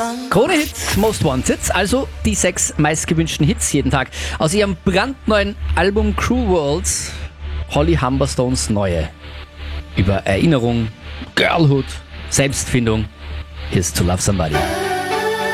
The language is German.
Krone Hits Most Wanted, also die 6 meistgewünschten Hits jeden Tag. Aus ihrem brandneuen Album Cruel Worlds, Holly Humberstones neue. Über Erinnerung, Girlhood, Selbstfindung. Here's to Love Somebody.